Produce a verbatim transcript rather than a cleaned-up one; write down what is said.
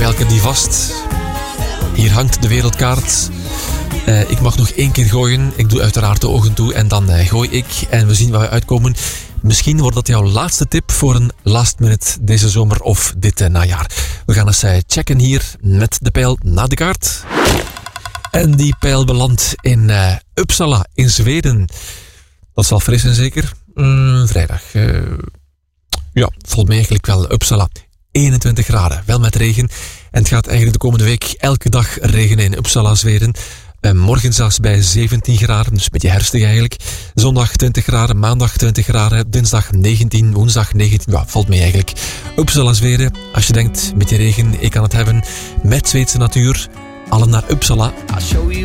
pijlke die vast. Hier hangt de wereldkaart. Uh, ik mag nog één keer gooien. Ik doe uiteraard de ogen toe en dan uh, gooi ik. En we zien waar we uitkomen. Misschien wordt dat jouw laatste tip voor een last minute deze zomer of dit uh, najaar. We gaan eens uh, checken hier met de pijl naar de kaart. En die pijl belandt in uh, Uppsala in Zweden. Dat zal fris zijn zeker. Mm, vrijdag. Uh, ja, volgens mij eigenlijk wel Uppsala. eenentwintig graden, wel met regen. En het gaat eigenlijk de komende week elke dag regenen in Uppsala, Zweden. Uh, morgen zelfs bij zeventien graden, dus een beetje herfstig eigenlijk. Zondag twintig graden, maandag twintig graden, dinsdag negentien, woensdag negentien. Ja, valt mee eigenlijk. Uppsala, Zweden. Als je denkt, een beetje regen, ik kan het hebben met Zweedse natuur. Allen naar Uppsala.